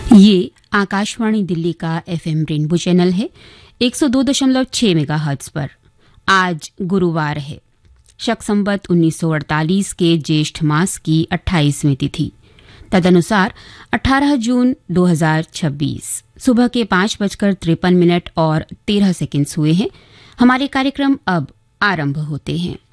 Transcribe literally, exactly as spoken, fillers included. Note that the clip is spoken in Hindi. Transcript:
ये आकाशवाणी दिल्ली का एफएम रेनबो चैनल है एक सौ दो दशमलव छह मेगाहर्ट्ज पर। आज गुरुवार है, शक संवत उन्नीस सौ अड़तालीस के ज्येष्ठ मास की अट्ठाईसवीं तिथि, तदनुसार अठारह जून दो हजार छब्बीस सुबह के पांच बजकर तिरपन मिनट और तेरह सेकंड हुए हैं। हमारे कार्यक्रम अब आरंभ होते हैं।